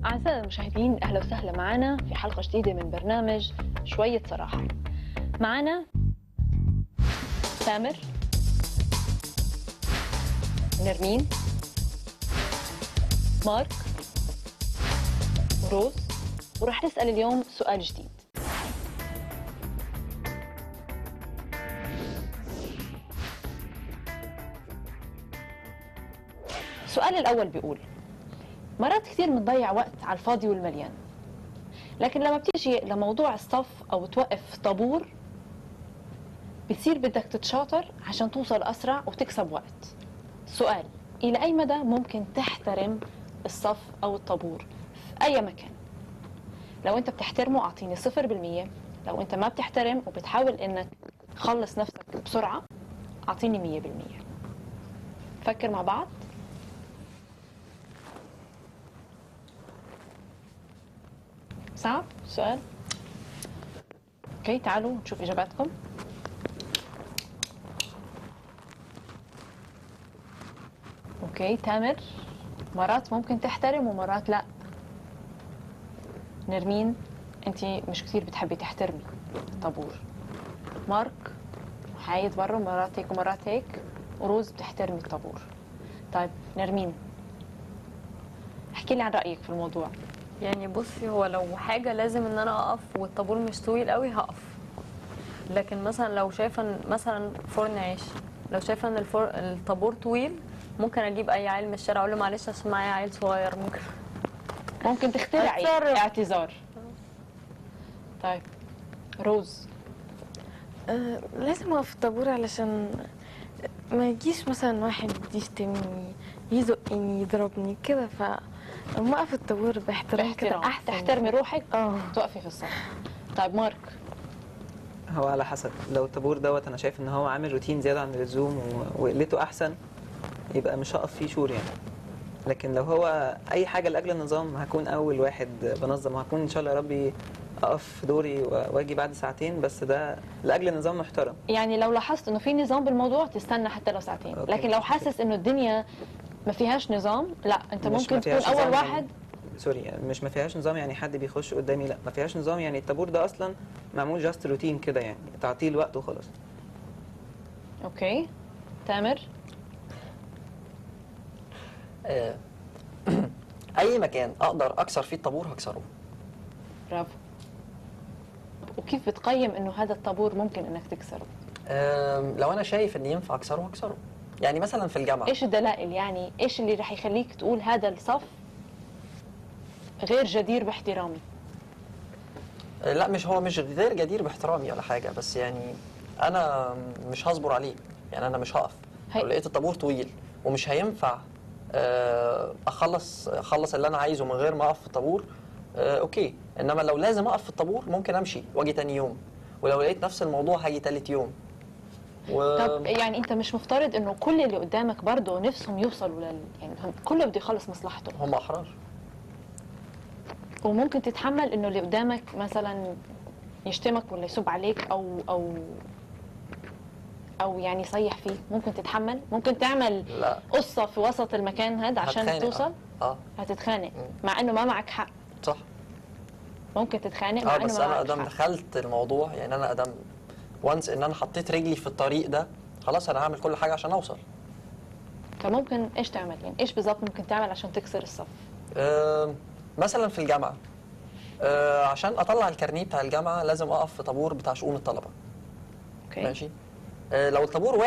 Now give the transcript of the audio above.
أعزائي المشاهدين، أهلا وسهلا معنا في حلقة جديدة من برنامج شوية صراحة. معنا تامر، نرمين، مارك، وروز، ورح نسأل اليوم سؤال جديد. السؤال الأول بيقول: مرات كثير بنضيع وقت على الفاضي والمليان، لكن لما بتيجي لموضوع الصف أو توقف طابور بتصير بدك تتشاطر عشان توصل أسرع وتكسب وقت. سؤال: إلى أي مدى ممكن تحترم الصف أو الطابور في أي مكان؟ لو أنت بتحترمه أعطيني 0%، لو أنت ما بتحترم وبتحاول إنك تخلص نفسك بسرعة أعطيني 100%. فكر مع بعض. صعب السؤال؟ اوكي، تعالوا نشوف اجاباتكم. اوكي، تامر: مرات ممكن تحترم ومرات لا. نرمين: انت مش كثير بتحبي تحترمي الطابور. مارك: حايد برا، مرات هيك ومرات هيك. وروز: بتحترمي الطابور. طيب نرمين، احكي لي عن رايك في الموضوع. يعني بصي، هو لو حاجة لازم ان انا اقف والطابور مش طويل قوي هقف. لكن مثلا لو شايفة مثلا فرن عيش، لو شايفة ان الطابور طويل، ممكن اجيب اي عيل من الشارع اقول له معلش عشان معايا عيل صغير. ممكن تخترعي أتصرف. اعتذار. طيب روز. لازم اقف في الطابور علشان ما يجيش مثلا واحد يشتمني، يزقني، يضربني كده. فلما اقف في الطابور باحترام كده باحترام، احسن. تحترمي روحك اه توقفي في الصف. طيب مارك. هو على حسب، لو الطابور دوت انا شايف ان هو عامل روتين زياده عن اللزوم وقلته احسن، يبقى مش هقف فيه شور يعني. لكن لو هو اي حاجه لاجل النظام هكون اول واحد بنظم، وهكون ان شاء الله يا ربي اقف دوري واجي بعد ساعتين، بس ده لاجل النظام محترم. يعني لو لاحظت انه في نظام بالموضوع تستنى حتى لو ساعتين، أوكي، لكن لو مش حاسس انه الدنيا ما فيهاش نظام، لا انت مش ممكن ما تكون فيهاش اول نظام واحد. يعني سوري، يعني مش ما فيهاش نظام يعني حد بيخش قدامي، لا ما فيهاش نظام يعني الطابور ده اصلا معمول جاست روتين كده، يعني تعطيل وقت وخلاص. اوكي، تامر. آه، اي مكان اقدر اكسر فيه الطابور هكسره. برافو. وكيف بتقيم انه هذا الطابور ممكن انك تكسره؟ لو انا شايف ان ينفع اكسره هكسره. يعني مثلا في الجامعه، ايش الدلائل؟ يعني ايش اللي رح يخليك تقول هذا الصف غير جدير باحترامي؟ لا مش هو مش غير جدير باحترامي ولا حاجه، بس يعني انا مش هصبر عليه. يعني انا مش هقف لو لقيت الطابور طويل ومش هينفع اخلص اللي انا عايزه من غير ما اقف في الطابور. اوكي، انما لو لازم اقف في الطابور ممكن امشي واجي تاني يوم، ولو لقيت نفس الموضوع هاجي تالت يوم. طب يعني انت مش مفترض انه كل اللي قدامك برضه نفسهم يوصلوا يعني كله بده يخلص مصلحته؟ هم احرار. وممكن تتحمل انه اللي قدامك مثلا يشتمك ولا يسب عليك او يعني يصيح فيه؟ ممكن تتحمل؟ ممكن تعمل لا. قصة في وسط المكان هذا عشان هتخانق. توصل؟ هتتخانق مع انه ما معك حق. صح. ممكن تتخانق مع انه بس ما انا معك ادام حق. دخلت الموضوع، يعني انا ادام وانس ان انا حطيت رجلي في الطريق ده، خلاص انا هعمل كل حاجه عشان اوصل. فممكن ايش تعمل؟ يعني ايش بالضبط ممكن تعمل عشان تكسر الصف؟ مثلا في الجامعه، عشان اطلع الكارنيه بتاع الجامعه لازم اقف في طابور بتاع شؤون الطلبه. اوكي. ماشي. لو الطابور